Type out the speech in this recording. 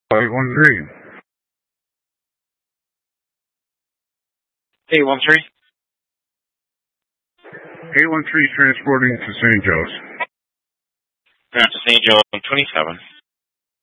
813. 813? 813 transporting to St. Joe's. To St. Joe 27.